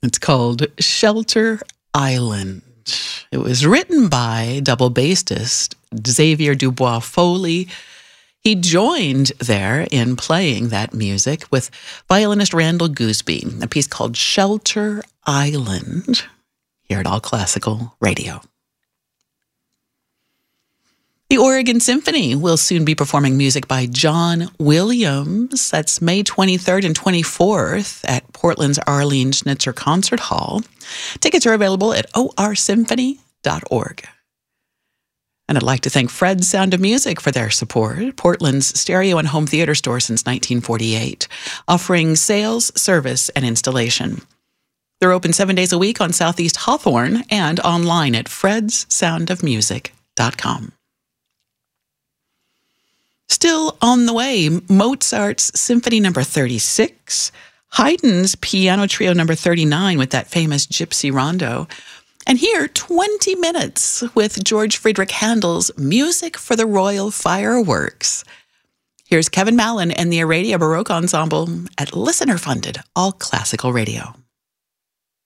It's called Shelter Island. It was written by double bassist Xavier Dubois Foley. He joined there in playing that music with violinist Randall Gooseby, a piece called Shelter Island, here at All Classical Radio. The Oregon Symphony will soon be performing music by John Williams. That's May 23rd and 24th at Portland's Arlene Schnitzer Concert Hall. Tickets are available at orsymphony.org. And I'd like to thank Fred's Sound of Music for their support, Portland's stereo and home theater store since 1948, offering sales, service, and installation. They're open 7 days a week on Southeast Hawthorne and online at fredssoundofmusic.com. Still on the way, Mozart's Symphony No. 36, Haydn's Piano Trio No. 39 with that famous Gypsy Rondo, and here, 20 minutes with George Friedrich Handel's Music for the Royal Fireworks. Here's Kevin Mallon and the Aradia Baroque Ensemble at listener-funded All Classical Radio.